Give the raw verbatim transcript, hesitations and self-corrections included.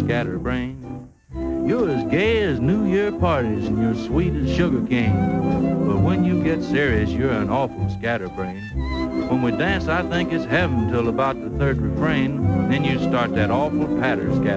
scatterbrain. You're as gay as New Year parties and you're sweet as sugar cane. But when you get serious, you're an awful scatterbrain. When we dance, I think it's heaven till about the third refrain. Then you start that awful patter scatter.